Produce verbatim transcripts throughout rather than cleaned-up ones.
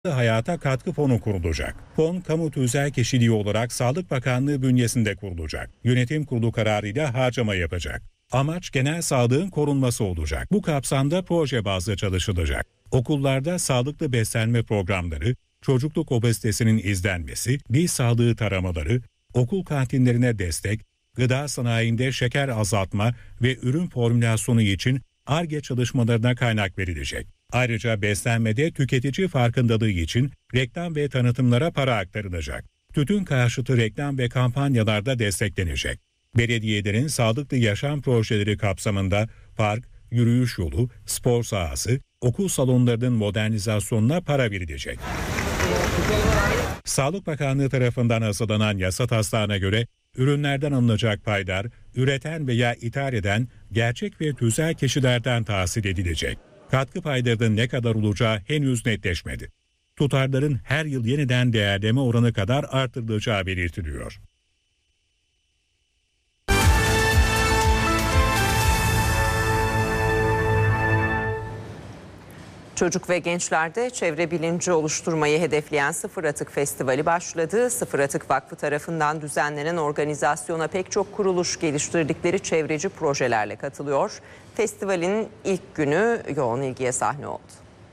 Hayata Katkı Fonu kurulacak. Fon, kamu tüzel kişiliği olarak Sağlık Bakanlığı bünyesinde kurulacak. Yönetim kurulu kararıyla harcama yapacak. Amaç genel sağlığın korunması olacak. Bu kapsamda proje bazlı çalışılacak. Okullarda sağlıklı beslenme programları, çocukluk obezitesinin izlenmesi, diş sağlığı taramaları, okul kantinlerine destek, gıda sanayinde şeker azaltma ve ürün formülasyonu için Ar-Ge çalışmalarına kaynak verilecek. Ayrıca beslenmede tüketici farkındalığı için reklam ve tanıtımlara para aktarılacak. Tütün karşıtı reklam ve kampanyalarda desteklenecek. Belediyelerin sağlıklı yaşam projeleri kapsamında park, yürüyüş yolu, spor sahası, okul salonlarının modernizasyonuna para verilecek. Sağlık Bakanlığı tarafından hazırlanan yasa taslağına göre ürünlerden alınacak paylar, üreten veya ithal eden gerçek ve tüzel kişilerden tahsil edilecek. Katkı paylarının ne kadar olacağı henüz netleşmedi. Tutarların her yıl yeniden değerleme oranı kadar artırılacağı belirtiliyor. Çocuk ve gençlerde çevre bilinci oluşturmayı hedefleyen Sıfır Atık Festivali başladı. Sıfır Atık Vakfı tarafından düzenlenen organizasyona pek çok kuruluş geliştirdikleri çevreci projelerle katılıyor. Festivalin ilk günü yoğun ilgiye sahne oldu.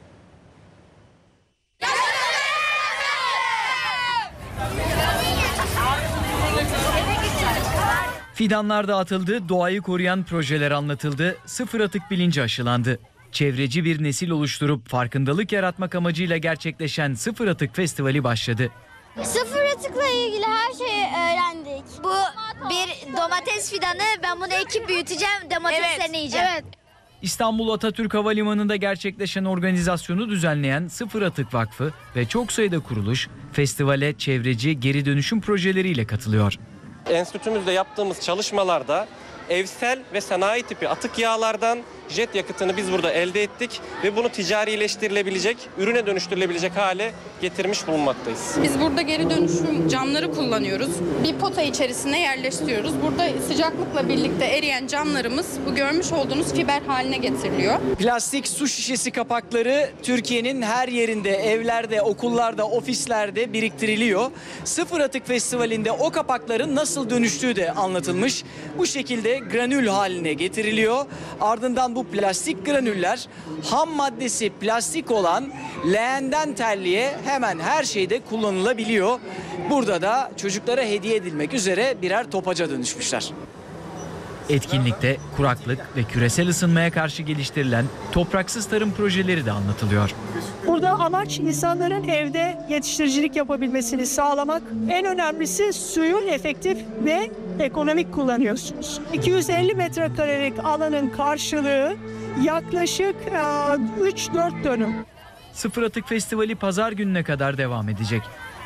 Fidanlar dağıtıldı, doğayı koruyan projeler anlatıldı, sıfır atık bilinci aşılandı. Çevreci bir nesil oluşturup farkındalık yaratmak amacıyla gerçekleşen Sıfır Atık Festivali başladı. Sıfır atıkla ilgili her şeyi öğrendik. Bu bir domates fidanı, ben bunu ekip büyüteceğim, domateslerini evet, yiyeceğim. Evet. İstanbul Atatürk Havalimanı'nda gerçekleşen organizasyonu düzenleyen Sıfır Atık Vakfı ve çok sayıda kuruluş festivale çevreci geri dönüşüm projeleriyle katılıyor. Enstitümüzde yaptığımız çalışmalarda evsel ve sanayi tipi atık yağlardan jet yakıtını biz burada elde ettik ve bunu ticarileştirilebilecek, ürüne dönüştürülebilecek hale getirmiş bulunmaktayız. Biz burada geri dönüşüm camları kullanıyoruz. Bir pota içerisine yerleştiriyoruz. Burada sıcaklıkla birlikte eriyen camlarımız bu görmüş olduğunuz fiber haline getiriliyor. Plastik su şişesi kapakları Türkiye'nin her yerinde, evlerde, okullarda, ofislerde biriktiriliyor. Sıfır Atık Festivali'nde o kapakların nasıl dönüştüğü de anlatılmış. Bu şekilde granül haline getiriliyor. Ardından bu plastik granüller ham maddesi plastik olan leğenden terliğe hemen her şeyde kullanılabiliyor. Burada da çocuklara hediye edilmek üzere birer topaca dönüşmüşler. Etkinlikte kuraklık ve küresel ısınmaya karşı geliştirilen topraksız tarım projeleri de anlatılıyor. Burada amaç insanların evde yetiştiricilik yapabilmesini sağlamak. En önemlisi suyu efektif ve ekonomik kullanıyorsunuz. iki yüz elli metrekarelik alanın karşılığı yaklaşık üç dört dönüm. Sıfır Atık Festivali pazar gününe kadar devam edecek.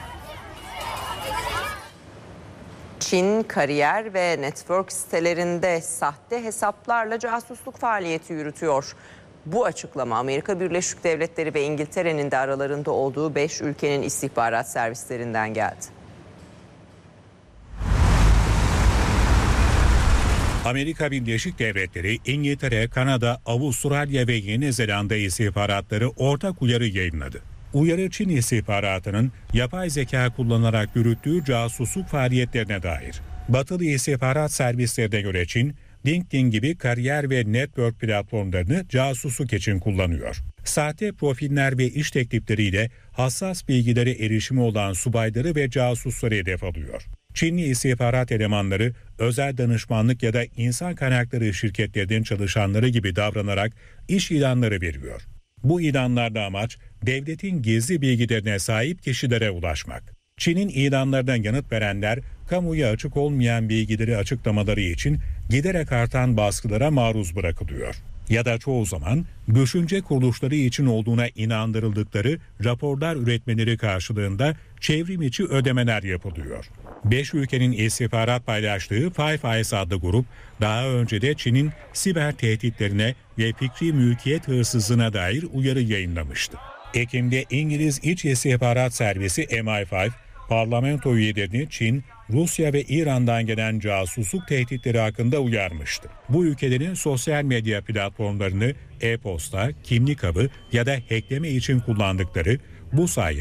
Çin, kariyer ve network sitelerinde sahte hesaplarla casusluk faaliyeti yürütüyor. Bu açıklama Amerika Birleşik Devletleri ve İngiltere'nin de aralarında olduğu beş ülkenin istihbarat servislerinden geldi. Amerika Birleşik Devletleri, İngiltere, Kanada, Avustralya ve Yeni Zelanda istihbaratları ortak uyarı yayınladı. Uyarı, Çin istihbaratının yapay zeka kullanarak yürüttüğü casusluk faaliyetlerine dair. Batılı istihbarat servislerine göre Çin, LinkedIn gibi kariyer ve network platformlarını casusluk için kullanıyor. Sahte profiller ve iş teklifleriyle hassas bilgilere erişimi olan subayları ve casusları hedef alıyor. Çinli istihbarat elemanları özel danışmanlık ya da insan kaynakları şirketlerinin çalışanları gibi davranarak iş ilanları veriyor. Bu ilanlarda amaç devletin gizli bilgilerine sahip kişilere ulaşmak. Çin'in ilanlarına yanıt verenler kamuya açık olmayan bilgileri açıklamaları için giderek artan baskılara maruz bırakılıyor. Ya da çoğu zaman düşünce kuruluşları için olduğuna inandırıldıkları raporlar üretmeleri karşılığında çevrim içi ödemeler yapılıyor. Beş ülkenin istihbarat paylaştığı Five Eyes adlı grup daha önce de Çin'in siber tehditlerine ve fikri mülkiyet hırsızlığına dair uyarı yayınlamıştı. Ekim'de İngiliz İç İstihbarat Servisi M I beş, parlamento üyelerini Çin, Rusya ve İran'dan gelen casusluk tehditleri hakkında uyarmıştı. Bu ülkelerin sosyal medya platformlarını e-posta, kimlik avı ya da hackleme için kullandıkları, Bu sayede